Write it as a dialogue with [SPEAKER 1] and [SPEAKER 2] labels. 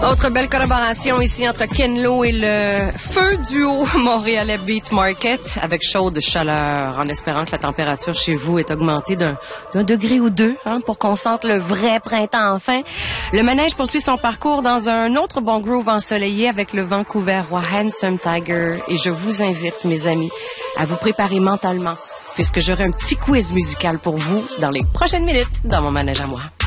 [SPEAKER 1] Autre belle collaboration ici entre Ken Lo et le feu duo montréalais Beat Market avec chaude chaleur, en espérant que la température chez vous est augmentée d'un degré ou deux, pour qu'on sente le vrai printemps enfin. Le manège poursuit son parcours dans un autre bon groove ensoleillé avec le Vancouverois Handsome Tiger. Et je vous invite, mes amis, à vous préparer mentalement, puisque j'aurai un petit quiz musical pour vous dans les prochaines minutes dans mon manège à moi.